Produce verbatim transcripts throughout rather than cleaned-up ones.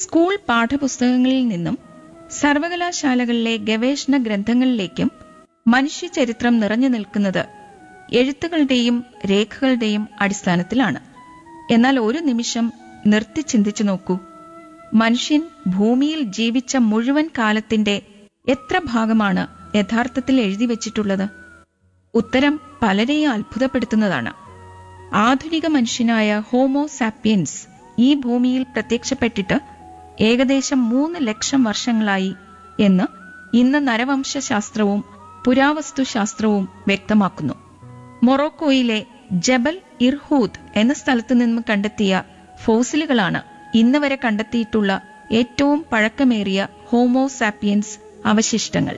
School പാഠപുസ്തകങ്ങളിൽ നിന്നും സർവകലാശാലകളിലെ ഗവേഷണ ഗ്രന്ഥങ്ങളിലേക്കും മനുഷ്യചരിത്രം നിറഞ്ഞു നിൽക്കുന്നത് എഴുത്തുകളുടെയും രേഖകളുടെയും അടിസ്ഥാനത്തിലാണ്. എന്നാൽ ഒരു നിമിഷം നിർത്തി ചിന്തിച്ചു നോക്കൂ. മനുഷ്യൻ ഭൂമിയിൽ ജീവിച്ച മുഴുവൻ കാലത്തിന്റെ എത്ര ഭാഗമാണ് യഥാർത്ഥത്തിൽ എഴുതി വച്ചിട്ടുള്ളത്? ഉത്തരം പലരെയും അത്ഭുതപ്പെടുത്തുന്നതാണ്. ആധുനിക മനുഷ്യനായ ഹോമോ സാപ്പിയൻസ് ഈ ഭൂമിയിൽ പ്രത്യക്ഷപ്പെട്ടിട്ട് ഏകദേശം മൂന്ന് ലക്ഷം വർഷങ്ങളായി എന്ന് ഇന്ന് നരവംശശാസ്ത്രവും പുരാവസ്തുശാസ്ത്രവും വ്യക്തമാക്കുന്നു. മൊറോക്കോയിലെ ജബൽ ഇർഹൂദ് എന്ന സ്ഥലത്തു നിന്ന് കണ്ടെത്തിയ ഫോസിലുകളാണ് ഇന്ന് വരെ കണ്ടെത്തിയിട്ടുള്ള ഏറ്റവും പഴക്കമേറിയ ഹോമോ സാപ്പിയൻസ് അവശിഷ്ടങ്ങൾ.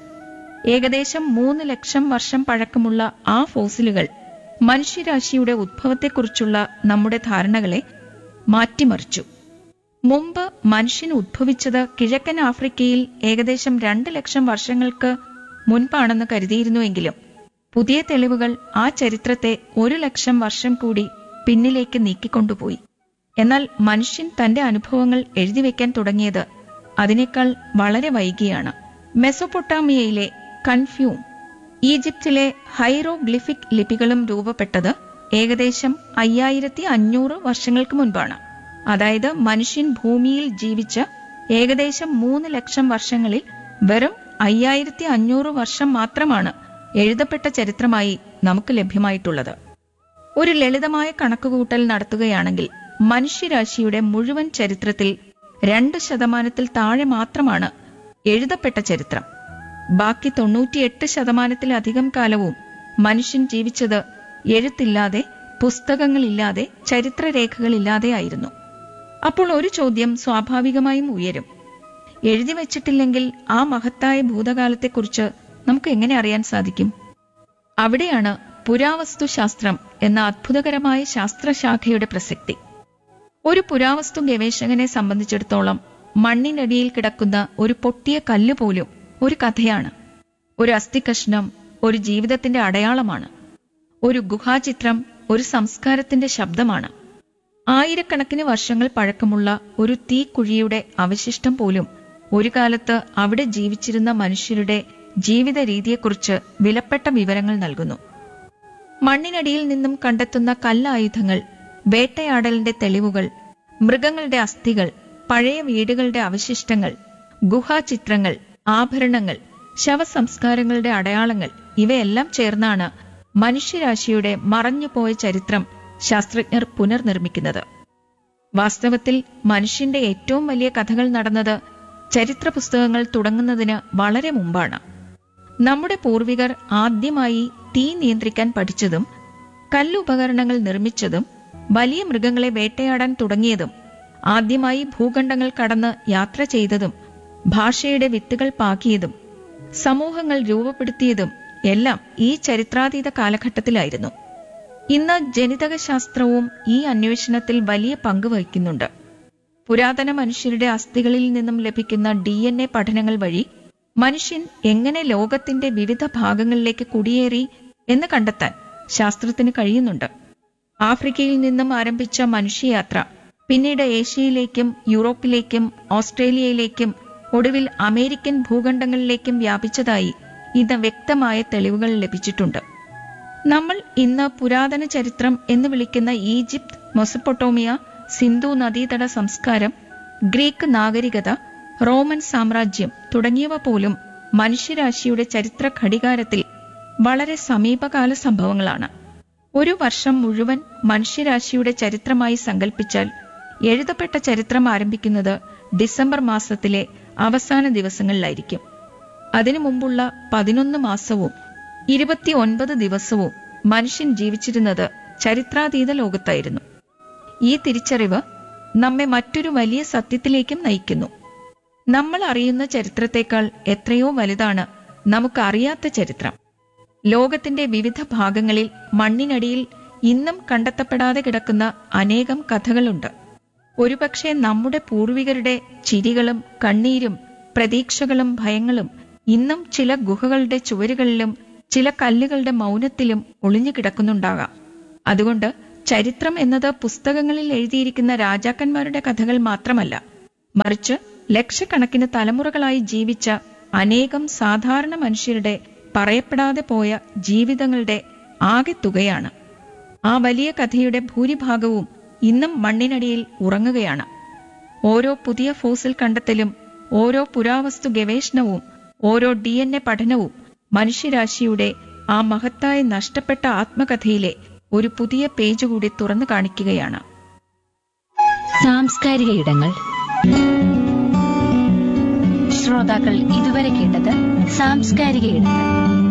ഏകദേശം മൂന്ന് ലക്ഷം വർഷം പഴക്കമുള്ള ആ ഫോസിലുകൾ മനുഷ്യരാശിയുടെ ഉദ്ഭവത്തെക്കുറിച്ചുള്ള നമ്മുടെ ധാരണകളെ മാറ്റിമറിച്ചു. മുമ്പ് മനുഷ്യൻ ഉദ്ഭവിച്ചത് കിഴക്കൻ ആഫ്രിക്കയിൽ ഏകദേശം രണ്ട് ലക്ഷം വർഷങ്ങൾക്ക് മുൻപാണെന്ന് കരുതിയിരുന്നുവെങ്കിലും പുതിയ തെളിവുകൾ ആ ചരിത്രത്തെ ഒരു ലക്ഷം വർഷം കൂടി പിന്നിലേക്ക് നീക്കിക്കൊണ്ടുപോയി. എന്നാൽ മനുഷ്യൻ തന്റെ അനുഭവങ്ങൾ എഴുതിവെക്കാൻ തുടങ്ങിയത് അതിനേക്കാൾ വളരെ വൈകിയാണ്. മെസൊപ്പൊട്ടാമിയയിലെ കൺഫ്യൂം, ഈജിപ്തിലെ ഹൈറോഗ്ലിഫിക് ലിപികളും രൂപപ്പെട്ടത് ഏകദേശം അയ്യായിരത്തി അഞ്ഞൂറ് വർഷങ്ങൾക്ക് മുൻപാണ്. അതായത് മനുഷ്യൻ ഭൂമിയിൽ ജീവിച്ച ഏകദേശം മൂന്ന് ലക്ഷം വർഷങ്ങളിൽ വെറും അയ്യായിരത്തി അഞ്ഞൂറ് വർഷം മാത്രമാണ് എഴുതപ്പെട്ട ചരിത്രമായി നമുക്ക് ലഭ്യമായിട്ടുള്ളത്. ഒരു ലളിതമായ കണക്കുകൂട്ടൽ നടത്തുകയാണെങ്കിൽ മനുഷ്യരാശിയുടെ മുഴുവൻ ചരിത്രത്തിൽ രണ്ട് ശതമാനത്തിൽ താഴെ മാത്രമാണ് എഴുതപ്പെട്ട ചരിത്രം. ബാക്കി തൊണ്ണൂറ്റിയെട്ട് ശതമാനത്തിലധികം കാലവും മനുഷ്യൻ ജീവിച്ചത് എഴുത്തില്ലാതെ, പുസ്തകങ്ങളില്ലാതെ, ചരിത്രരേഖകളില്ലാതെയായിരുന്നു. അപ്പോൾ ഒരു ചോദ്യം സ്വാഭാവികമായും ഉയരും. എഴുതി വച്ചിട്ടില്ലെങ്കിൽ ആ മഹത്തായ ഭൂതകാലത്തെക്കുറിച്ച് നമുക്ക് എങ്ങനെ അറിയാൻ സാധിക്കും? അവിടെയാണ് പുരാവസ്തുശാസ്ത്രം എന്ന അത്ഭുതകരമായ ശാസ്ത്രശാഖയുടെ പ്രസക്തി. ഒരു പുരാവസ്തു ഗവേഷകനെ സംബന്ധിച്ചിടത്തോളം മണ്ണിനടിയിൽ കിടക്കുന്ന ഒരു പൊട്ടിയ കല്ല് പോലും ഒരു കഥയാണ്. ഒരു അസ്ഥികഷ്ണം ഒരു ജീവിതത്തിന്റെ അടയാളമാണ്. ഒരു ഗുഹാചിത്രം ഒരു സംസ്കാരത്തിന്റെ ശബ്ദമാണ്. ആയിരക്കണക്കിന് വർഷങ്ങൾ പഴക്കമുള്ള ഒരു തീക്കുഴിയുടെ അവശിഷ്ടം പോലും ഒരു കാലത്ത് അവിടെ ജീവിച്ചിരുന്ന മനുഷ്യരുടെ ജീവിത രീതിയെക്കുറിച്ച് വിലപ്പെട്ട വിവരങ്ങൾ നൽകുന്നു. മണ്ണിനടിയിൽ നിന്നും കണ്ടെത്തുന്ന കല്ലായുധങ്ങൾ, വേട്ടയാടലിന്റെ തെളിവുകൾ, മൃഗങ്ങളുടെ അസ്ഥികൾ, പഴയ വീടുകളുടെ അവശിഷ്ടങ്ങൾ, ഗുഹാചിത്രങ്ങൾ, ആഭരണങ്ങൾ, ശവസംസ്കാരങ്ങളുടെ അടയാളങ്ങൾ ഇവയെല്ലാം ചേർന്നാണ് മനുഷ്യരാശിയുടെ മറഞ്ഞുപോയ ചരിത്രം ശാസ്ത്രജ്ഞർ പുനർനിർമ്മിക്കുന്നത്. വാസ്തവത്തിൽ മനുഷ്യന്റെ ഏറ്റവും വലിയ കഥകൾ നടന്നത് ചരിത്ര പുസ്തകങ്ങൾ തുടങ്ങുന്നതിന് വളരെ മുമ്പാണ്. നമ്മുടെ പൂർവികർ ആദ്യമായി തീ നിയന്ത്രിക്കാൻ പഠിച്ചതും, കല്ലുപകരണങ്ങൾ നിർമ്മിച്ചതും, വലിയ മൃഗങ്ങളെ വേട്ടയാടാൻ തുടങ്ങിയതും, ആദ്യമായി ഭൂഖണ്ഡങ്ങൾ കടന്ന് യാത്ര ചെയ്തതും, ഭാഷയുടെ വിത്തുകൾ പാകിയതും, സമൂഹങ്ങൾ രൂപപ്പെടുത്തിയതും എല്ലാം ഈ ചരിത്രാതീത കാലഘട്ടത്തിലായിരുന്നു. ഇന്ന് ജനിതകശാസ്ത്രവും ഈ അന്വേഷണത്തിൽ വലിയ പങ്ക് വഹിക്കുന്നുണ്ട്. പുരാതന മനുഷ്യരുടെ അസ്ഥികളിൽ നിന്നും ലഭിക്കുന്ന ഡി എൻ എ പഠനങ്ങൾ വഴി മനുഷ്യൻ എങ്ങനെ ലോകത്തിന്റെ വിവിധ ഭാഗങ്ങളിലേക്ക് കുടിയേറി എന്ന് കണ്ടെത്താൻ ശാസ്ത്രത്തിന് കഴിയുന്നുണ്ട്. ആഫ്രിക്കയിൽ നിന്നും ആരംഭിച്ച മനുഷ്യയാത്ര പിന്നീട് ഏഷ്യയിലേക്കും യൂറോപ്പിലേക്കും ഓസ്ട്രേലിയയിലേക്കും ഒടുവിൽ അമേരിക്കൻ ഭൂഖണ്ഡങ്ങളിലേക്കും വ്യാപിച്ചതായി ഇന്ന് വ്യക്തമായ തെളിവുകൾ ലഭിച്ചിട്ടുണ്ട്. നമ്മൾ ഇന്ന് പുരാതന ചരിത്രം എന്ന് വിളിക്കുന്ന ഈജിപ്ത്, മെസൊപ്പൊട്ടോമിയ, സിന്ധു നദീതട സംസ്കാരം, ഗ്രീക്ക് നാഗരികത, റോമൻ സാമ്രാജ്യം തുടങ്ങിയവ പോലും മനുഷ്യരാശിയുടെ ചരിത്ര ഘടികാരത്തിൽ വളരെ സമീപകാല സംഭവങ്ങളാണ്. ഒരു വർഷം മുഴുവൻ മനുഷ്യരാശിയുടെ ചരിത്രമായി സങ്കല്പിച്ചാൽ എഴുതപ്പെട്ട ചരിത്രം ആരംഭിക്കുന്നത് ഡിസംബർ മാസത്തിലെ അവസാന ദിവസങ്ങളിലായിരിക്കും. അതിനു മുമ്പുള്ള പതിനൊന്ന് മാസവും ഇരുപത്തിയൊൻപത് ദിവസവും മനുഷ്യൻ ജീവിച്ചിരുന്നത് ചരിത്രാതീത ലോകത്തായിരുന്നു. ഈ തിരിച്ചറിവ് നമ്മെ മറ്റൊരു വലിയ സത്യത്തിലേക്കും നയിക്കുന്നു. നമ്മൾ അറിയുന്ന ചരിത്രത്തെക്കാൾ എത്രയോ വലുതാണ് നമുക്കറിയാത്ത ചരിത്രം. ലോകത്തിന്റെ വിവിധ ഭാഗങ്ങളിൽ മണ്ണിനടിയിൽ ഇന്നും കണ്ടെത്തപ്പെടാതെ കിടക്കുന്ന അനേകം കഥകളുണ്ട്. ഒരുപക്ഷെ നമ്മുടെ പൂർവികരുടെ ചിരികളും കണ്ണീരും പ്രതീക്ഷകളും ഭയങ്ങളും ഇന്നും ചില ഗുഹകളുടെ ചുവരുകളിലും ചില കല്ലുകളുടെ മൗനത്തിലും ഒളിഞ്ഞു കിടക്കുന്നുണ്ടാകാം. അതുകൊണ്ട് ചരിത്രം എന്നത് പുസ്തകങ്ങളിൽ എഴുതിയിരിക്കുന്ന രാജാക്കന്മാരുടെ കഥകൾ മാത്രമല്ല, മറിച്ച് ലക്ഷക്കണക്കിന് തലമുറകളായി ജീവിച്ച അനേകം സാധാരണ മനുഷ്യരുടെ പറയപ്പെടാതെ പോയ ജീവിതങ്ങളുടെ ആകെത്തുകയാണ്. ആ വലിയ കഥയുടെ ഭൂരിഭാഗവും ഇന്നും മണ്ണിനടിയിൽ ഉറങ്ങുകയാണ്. ഓരോ പുതിയ ഫോസിൽ കണ്ടെത്തലും, ഓരോ പുരാവസ്തു ഗവേഷണവും, ഓരോ ഡി എൻ എ പഠനവും മനുഷ്യരാശിയുടെ ആ മഹത്തായ നഷ്ടപ്പെട്ട ആത്മകഥയിലെ ഒരു പുതിയ പേജ് കൂടി തുറന്നു കാണിക്കുകയാണ്. സാംസ്കാരിക ഇടങ്ങൾ. ശ്രോതാക്കൾ ഇതുവരെ കേട്ടത് സാംസ്കാരിക ഇടങ്ങൾ.